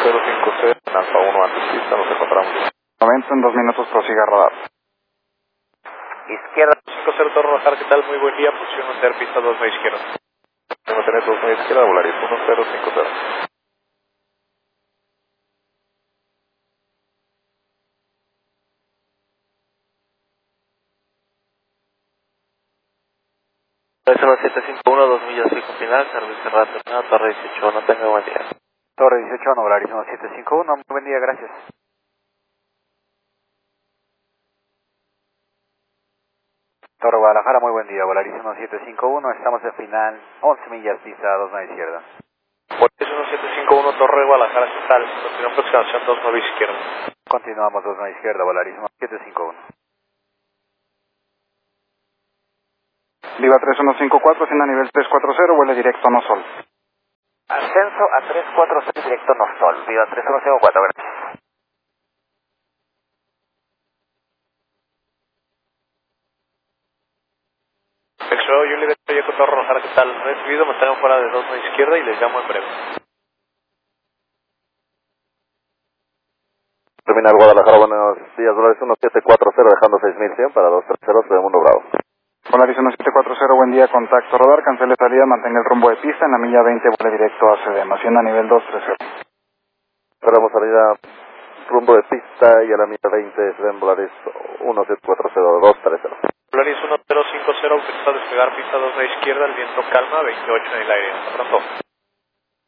1050, en Alfa 1 antes pista, nos encontramos. Momento, en 2 minutos prosiga radar. Izquierda 50 Torre Bajar, ¿qué tal? Muy buen día, posición mantener pista 29 izquierda. Mantener 29 izquierda, Volaris 1050. Es 1751, 2 millas pico final, servicio rápido, Torre 18, no tenga buen día. Torre 18, Volaris 1751, muy buen día, gracias. Torre Guadalajara, muy buen día, Volaris 1751, estamos de final, 11 millas pista 29 izquierda. Volaris 1751, Torre Guadalajara, ¿qué tal? Continúa aproximación 29 izquierda. Continuamos 29 izquierda, Volaris 1751. Viva 3154, sin a nivel 340, vuele directo no sol. Ascenso a 346 directo Nostol, Viva 3154, gracias. Explorado Juliet, proyecto Torre Bajar, ¿qué tal? Recibido, mantengan fuera de 29 izquierda y les llamo en breve. Terminal Guadalajara, buenos días, Volaris 1740, dejando 6100 para 230, soy Mundo Bravo. Volaris 1740, buen día, contacto radar, cancele salida, mantenga el rumbo de pista, en la milla 20 vuele directo a CDM, haciendo a nivel 230. Esperamos salida rumbo de pista y a la milla 20 se ven Volaris 1740, 230. Volaris 1050, autorizado a despegar pista 29 izquierda, el viento calma, 28 en el aire. Hasta pronto.